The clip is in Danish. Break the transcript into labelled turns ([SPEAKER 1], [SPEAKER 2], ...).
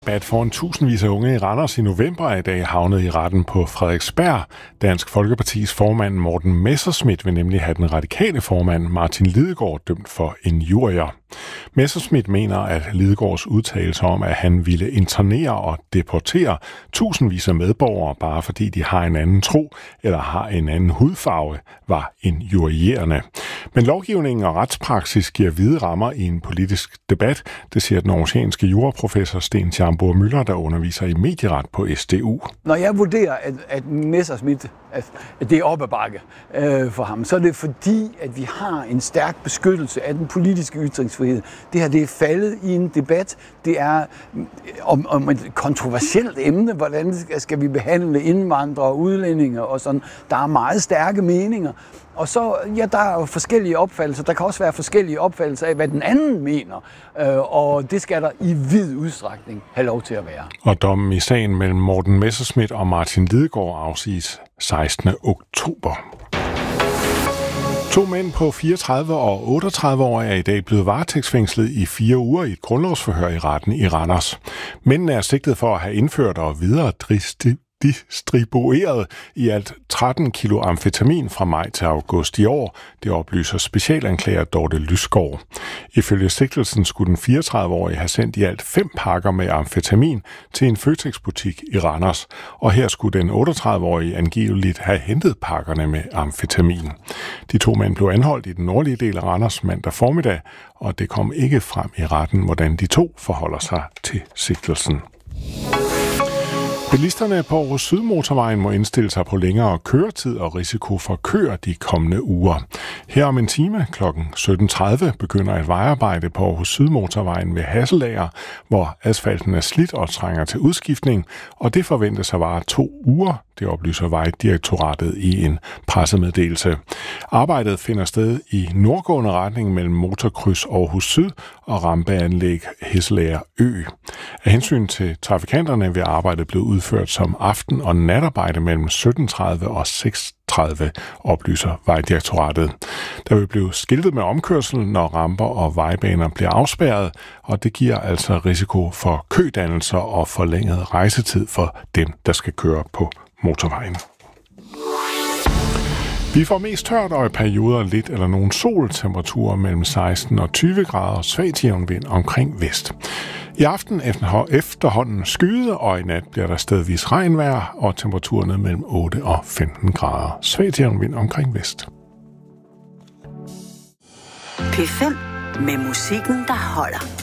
[SPEAKER 1] Debat foran tusindvis af unge i Randers i november er i dag havnet i retten på Frederiksberg. Dansk Folkepartis formand Morten Messerschmidt vil nemlig have den radikale formand Martin Lidegaard dømt for injurier. Messerschmidt mener, at Lidegaards udtalelser om, at han ville internere og deportere tusindvis af medborgere, bare fordi de har en anden tro eller har en anden hudfarve, var injurierende. Men lovgivningen og retspraksis giver vide rammer i en politisk debat, det siger den aarhusianske juraprofessor Sten Schaumburg Müller, der underviser i medieret på SDU.
[SPEAKER 2] Når jeg vurderer, at Messerschmidt, at det er op ad bakke for ham, så er det fordi, at vi har en stærk beskyttelse af den politiske ytringsfrihed. Det her, det er faldet i en debat. Det er om et kontroversielt emne. Hvordan skal vi behandle indvandrere og udlændinge og sådan. Der er meget stærke meninger. Og så, ja, der er jo forskellige opfattelser. Der kan også være forskellige opfattelser af, hvad den anden mener. Og det skal der i vid udstrækning have lov til at være.
[SPEAKER 1] Og dommen i sagen mellem Morten Messerschmidt og Martin Lidegaard afsiges 16. oktober. 2 mænd på 34 og 38 år er i dag blevet varetægtsfængslet i 4 uger i et grundlovsforhør i retten i Randers. Mændene er sigtet for at have indført og videre distribueret i alt 13 kilo amfetamin fra maj til august i år. Det oplyser specialanklager Dorte Lysgaard. Ifølge sigtelsen skulle den 34-årige have sendt i alt 5 pakker med amfetamin til en Føtex-butik i Randers, og her skulle den 38-årige angiveligt have hentet pakkerne med amfetamin. De 2 mænd blev anholdt i den nordlige del af Randers mandag formiddag, og det kom ikke frem i retten, hvordan de 2 forholder sig til sigtelsen. Bilisterne på Aarhus Sydmotorvejen må indstille sig på længere køretid og risiko for køer de kommende uger. Her om en time kl. 17.30 begynder et vejarbejde på Aarhus Sydmotorvejen ved Hasselager, hvor asfalten er slidt og trænger til udskiftning, og det forventes at vare 2 uger. Det oplyser Vejdirektoratet i en pressemeddelelse. Arbejdet finder sted i nordgående retning mellem motorkryds Aarhus Syd og rampeanlæg Hasselager Ø. Af hensyn til trafikanterne vil arbejdet blive udført som aften- og natarbejde mellem 17.30 og 6.30, oplyser Vejdirektoratet. Der vil blive skiltet med omkørsel, når ramper og vejbaner bliver afspærret, og det giver altså risiko for kødannelser og forlænget rejsetid for dem, der skal køre på motorvejen. Vi får mest tørt og i perioder lidt eller nogen sol, temperaturer mellem 16 og 20 grader, svag til jævn vind omkring vest. I aften efterhånden skyde, og i nat bliver der stedvis regnvejr, og temperaturerne mellem 8 og 15 grader. Svag til jævn vind omkring vest.
[SPEAKER 3] P5 med musikken, der holder.